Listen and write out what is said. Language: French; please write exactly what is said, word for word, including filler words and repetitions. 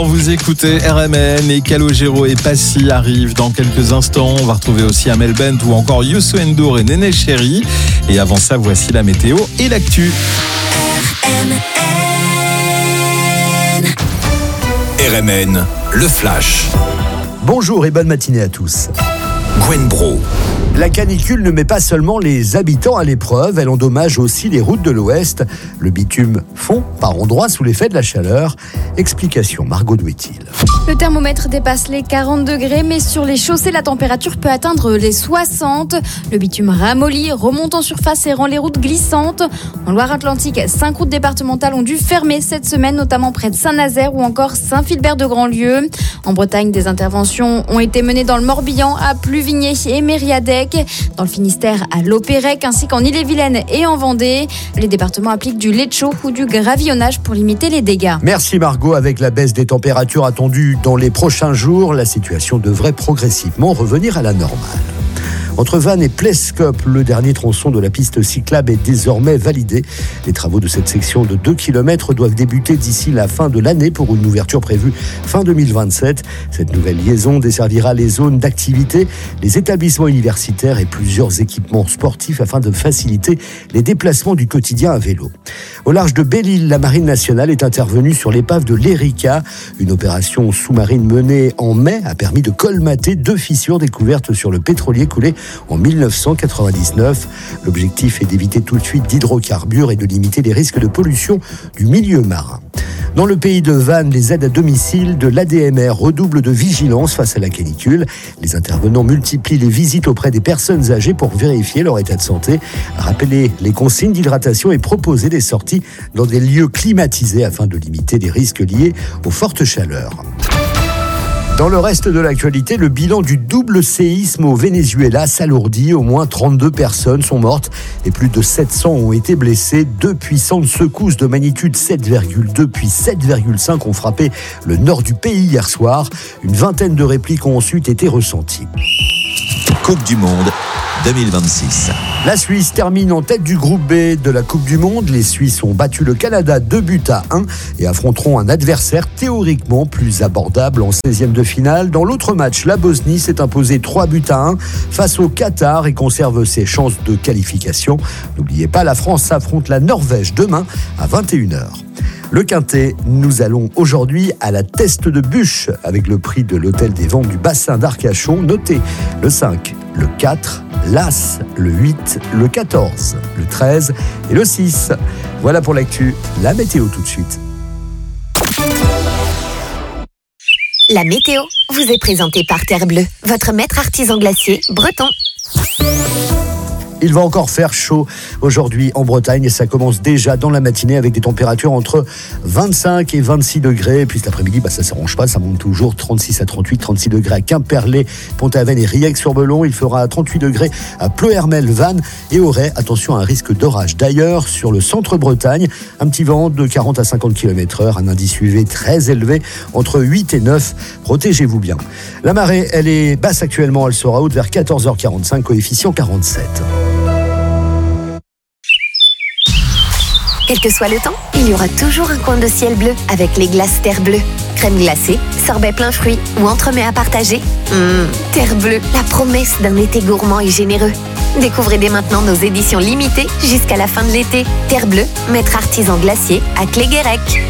Vous écoutez R M N et Calogero et Passy arrivent dans quelques instants. On va retrouver aussi Amel Bent ou encore Youssou N'Dour et Néné Chéri. Et avant ça, voici la météo et l'actu. R M N. R M N, le flash. Bonjour et bonne matinée à tous. Gwen Bro. La canicule ne met pas seulement les habitants à l'épreuve, elle endommage aussi les routes de l'Ouest. Le bitume fond par endroits sous l'effet de la chaleur. Explication Margot Douetil. Le thermomètre dépasse les quarante degrés, mais sur les chaussées, la température peut atteindre les soixante. Le bitume ramollit, remonte en surface et rend les routes glissantes. En Loire-Atlantique, cinq routes départementales ont dû fermer cette semaine, notamment près de Saint-Nazaire ou encore Saint-Philbert-de-Grandlieu. En Bretagne, des interventions ont été menées dans le Morbihan, à Pluvigné et Mériadec. Dans le Finistère, à Lopérec, ainsi qu'en Ille-et-Vilaine et en Vendée. Les départements appliquent du lecho ou du gravillonnage pour limiter les dégâts. Merci Margot. Avec la baisse des températures attendues dans les prochains jours, la situation devrait progressivement revenir à la normale. Entre Vannes et Plescope, le dernier tronçon de la piste cyclable est désormais validé. Les travaux de cette section de deux kilomètres doivent débuter d'ici la fin de l'année pour une ouverture prévue fin deux mille vingt-sept. Cette nouvelle liaison desservira les zones d'activité, les établissements universitaires et plusieurs équipements sportifs afin de faciliter les déplacements du quotidien à vélo. Au large de Belle-Île, la Marine nationale est intervenue sur l'épave de l'Erika. Une opération sous-marine menée en mai a permis de colmater deux fissures découvertes sur le pétrolier coulé en dix-neuf cent quatre-vingt-dix-neuf. L'objectif est d'éviter tout de suite d'hydrocarbures et de limiter les risques de pollution du milieu marin. Dans le pays de Vannes, les aides à domicile de l'A D M R redoublent de vigilance face à la canicule. Les intervenants multiplient les visites auprès des personnes âgées pour vérifier leur état de santé, rappeler les consignes d'hydratation et proposer des sorties dans des lieux climatisés afin de limiter les risques liés aux fortes chaleurs. Dans le reste de l'actualité, le bilan du double séisme au Venezuela s'alourdit. Au moins trente-deux personnes sont mortes et plus de sept cents ont été blessées. Deux puissantes secousses de magnitude sept virgule deux puis sept virgule cinq ont frappé le nord du pays hier soir. Une vingtaine de répliques ont ensuite été ressenties. Coupe du Monde deux mille vingt-six. La Suisse termine en tête du groupe B de la Coupe du Monde. Les Suisses ont battu le Canada deux buts à un et affronteront un adversaire théoriquement plus abordable en seizième de finale. Dans l'autre match, la Bosnie s'est imposée trois buts à un face au Qatar et conserve ses chances de qualification. N'oubliez pas, la France affronte la Norvège demain à vingt et une heures. Le Quintet, nous allons aujourd'hui à la Teste de Bûche avec le prix de l'hôtel des ventes du bassin d'Arcachon. Notez le cinq, le quatre, l'As, le huit, le quatorze, le treize et le six. Voilà pour l'actu. La météo tout de suite. La météo vous est présentée par Terre Bleue, votre maître artisan glacier breton. Il va encore faire chaud aujourd'hui en Bretagne et ça commence déjà dans la matinée avec des températures entre vingt-cinq et vingt-six degrés. Et puis cet après-midi, bah, ça ne s'arrange pas, ça monte toujours trente-six à trente-huit, trente-six degrés à Quimperlé, Pont-Aven et Riec-sur-Belon. Il fera trente-huit degrés à Pleuhermel, Vannes et Auray. Attention à un risque d'orage. D'ailleurs, sur le centre-Bretagne, un petit vent de quarante à cinquante kilomètres heure, un indice U V très élevé, entre huit et neuf. Protégez-vous bien. La marée, elle est basse actuellement, elle sera haute vers quatorze heures quarante-cinq, coefficient quarante-sept. Quel que soit le temps, il y aura toujours un coin de ciel bleu avec les glaces Terre Bleue. Crème glacée, sorbet plein fruits ou entremets à partager. Mmh, Terre Bleue, la promesse d'un été gourmand et généreux. Découvrez dès maintenant nos éditions limitées jusqu'à la fin de l'été. Terre Bleue, maître artisan glacier à Cléguérec.